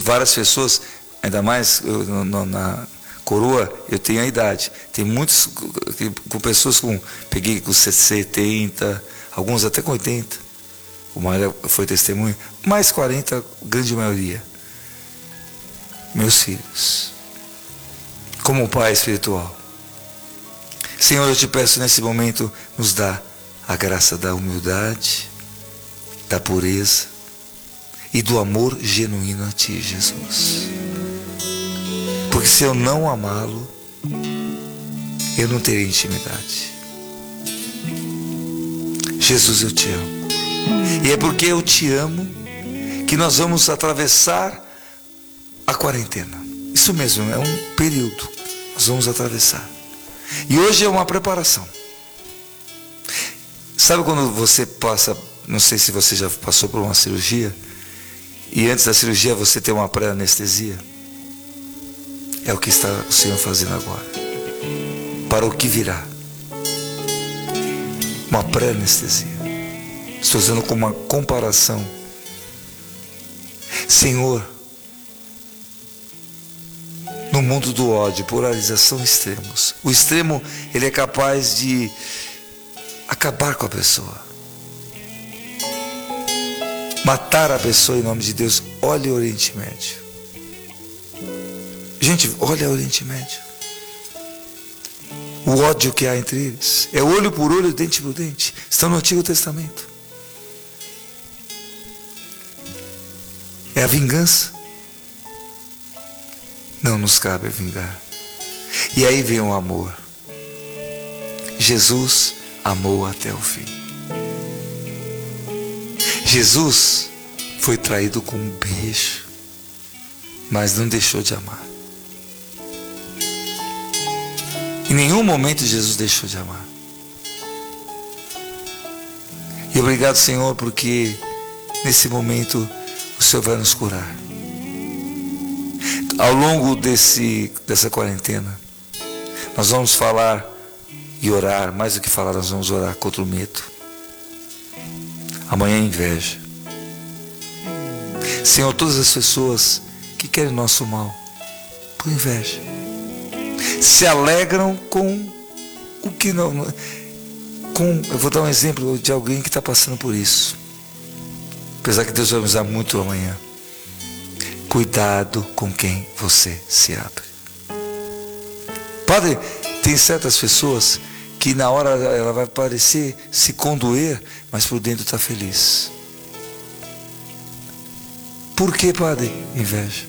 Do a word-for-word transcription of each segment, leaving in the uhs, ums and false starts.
várias pessoas, ainda mais eu, no, na coroa, eu tenho a idade. Tem muitos com pessoas com, peguei com setenta, alguns até com oitenta. O Mário foi testemunho, mais quarenta, grande maioria. Meus filhos, como pai espiritual, Senhor, eu te peço nesse momento, nos dá a graça da humildade, da pureza e do amor genuíno a ti, Jesus. Porque se eu não amá-lo, eu não terei intimidade. Jesus, eu te amo. E é porque eu te amo que nós vamos atravessar a quarentena. Isso mesmo, é um período. Nós vamos atravessar. E hoje é uma preparação. Sabe quando você passa, não sei se você já passou por uma cirurgia, e antes da cirurgia você tem uma pré-anestesia? É o que está o Senhor fazendo agora. Para o que virá. Uma pré-anestesia. Estou usando como uma comparação. Senhor, no mundo do ódio, polarização, extremos. O extremo, ele é capaz de acabar com a pessoa. Matar a pessoa em nome de Deus. Olha o Oriente Médio. Gente, olha o Oriente Médio. O ódio que há entre eles. É olho por olho, dente por dente. Estão no Antigo Testamento. É a vingança. Não nos cabe vingar. E aí vem o amor. Jesus amou até o fim. Jesus foi traído com um beijo, mas não deixou de amar. Em nenhum momento Jesus deixou de amar. E obrigado, Senhor, porque nesse momento o Senhor vai nos curar. Ao longo desse, dessa quarentena, nós vamos falar e orar, mais do que falar, nós vamos orar contra o medo. Amanhã é inveja. Senhor, todas as pessoas que querem nosso mal, por inveja, se alegram com o que não... Com, eu vou dar um exemplo de alguém que está passando por isso. Apesar que Deus vai usar muito amanhã. Cuidado com quem você se abre. Padre, tem certas pessoas que na hora ela vai parecer se condoer, mas por dentro está feliz. Por que, padre? Inveja.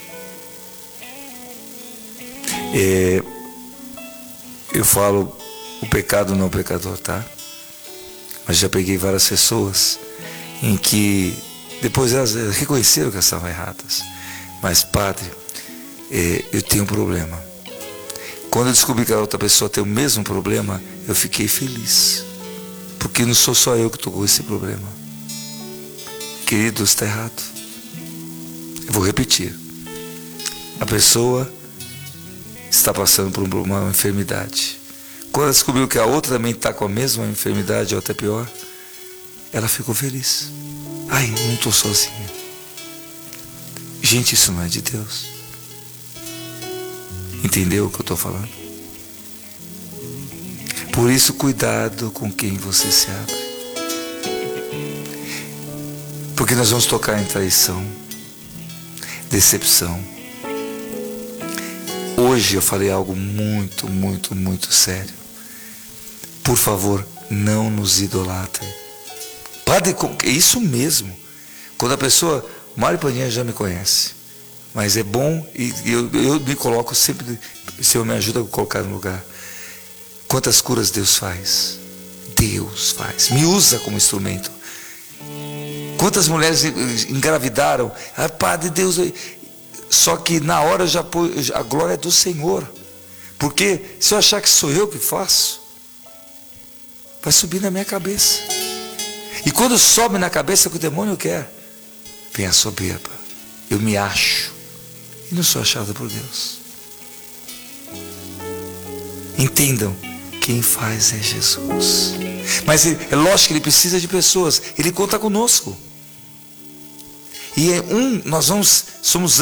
É, eu falo o pecado não pecador, tá? Mas já peguei várias pessoas em que depois elas reconheceram que elas estavam erradas. Mas, padre, é, eu tenho um problema. Quando eu descobri que a outra pessoa tem o mesmo problema, eu fiquei feliz. Porque não sou só eu que estou com esse problema. Querido, está errado. Eu vou repetir. A pessoa está passando por uma enfermidade. Quando ela descobriu que a outra também está com a mesma enfermidade, ou até pior, ela ficou feliz. Ai, não estou sozinha. Gente, isso não é de Deus. Entendeu o que eu estou falando? Por isso, cuidado com quem você se abre. Porque nós vamos tocar em traição, decepção. Hoje eu falei algo muito, muito, muito sério. Por favor, não nos idolatrem. Padre, é isso mesmo. Quando a pessoa... Mário Paninha já me conhece, mas é bom, e eu, eu me coloco sempre, o Senhor me ajuda a colocar no lugar. Quantas curas Deus faz? Deus faz, me usa como instrumento. Quantas mulheres engravidaram? Ah, Padre, Deus... Só que na hora já a glória é do Senhor. Porque se eu achar que sou eu que faço, vai subir na minha cabeça. E quando sobe na cabeça que o demônio quer, vem a soberba. Eu me acho. E não sou achado por Deus. Entendam, quem faz é Jesus. Mas é lógico que Ele precisa de pessoas. Ele conta conosco. E é um, nós vamos, somos